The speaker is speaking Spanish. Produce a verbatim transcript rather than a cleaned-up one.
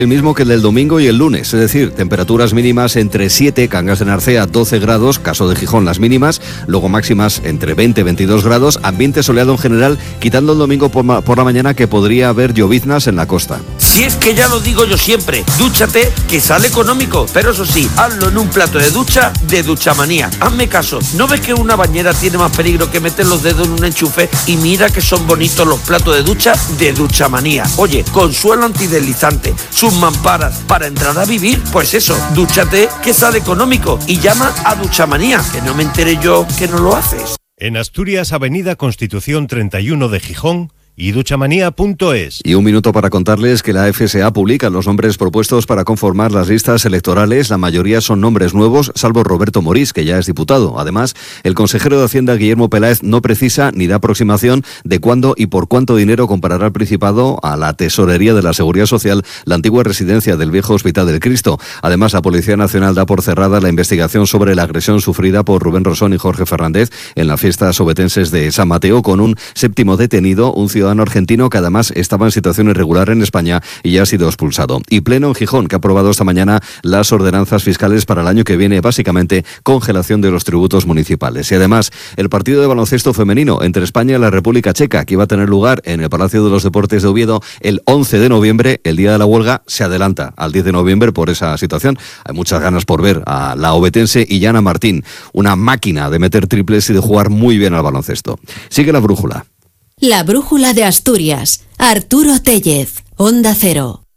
El mismo que el del domingo y el lunes, es decir, temperaturas mínimas entre siete, Cangas de Narcea doce grados, caso de Gijón las mínimas, luego máximas entre veinte y veintidós grados, ambiente soleado en general, quitando el domingo por, ma- por la mañana que podría haber lloviznas en la costa. Si es que ya lo digo yo siempre, dúchate que sale económico, pero eso sí, hazlo en un plato de ducha de Duchamanía. Hazme caso, ¿no ves que una bañera tiene más peligro que meter los dedos en un enchufe? Y mira que son bonitos los platos de ducha de Duchamanía. Oye, con suelo antideslizante, sus mamparas para entrar a vivir, pues eso, dúchate que sale económico y llama a Duchamanía, que no me enteré yo que no lo haces. En Asturias, Avenida Constitución treinta y uno de Gijón y duchamanía punto es. Y un minuto para contarles que la F S A publica los nombres propuestos para conformar las listas electorales. La mayoría son nombres nuevos, salvo Roberto Morís, que ya es diputado. Además, el consejero de Hacienda, Guillermo Peláez, no precisa ni da aproximación de cuándo y por cuánto dinero comparará el Principado a la tesorería de la Seguridad Social, la antigua residencia del viejo Hospital del Cristo. Además, la Policía Nacional da por cerrada la investigación sobre la agresión sufrida por Rubén Rosón y Jorge Fernández en las fiestas obetenses de San Mateo, con un séptimo detenido, un ciudadano argentino que además estaba en situación irregular en España y ya ha sido expulsado. Y pleno en Gijón, que ha aprobado esta mañana las ordenanzas fiscales para el año que viene, básicamente congelación de los tributos municipales. Y además, el partido de baloncesto femenino entre España y la República Checa, que iba a tener lugar en el Palacio de los Deportes de Oviedo el once de noviembre, el día de la huelga, se adelanta al diez de noviembre por esa situación. Hay muchas ganas por ver a la obetense Illana Martín, una máquina de meter triples y de jugar muy bien al baloncesto. Sigue la brújula. La brújula de Asturias. Arturo Tellez, Onda Cero.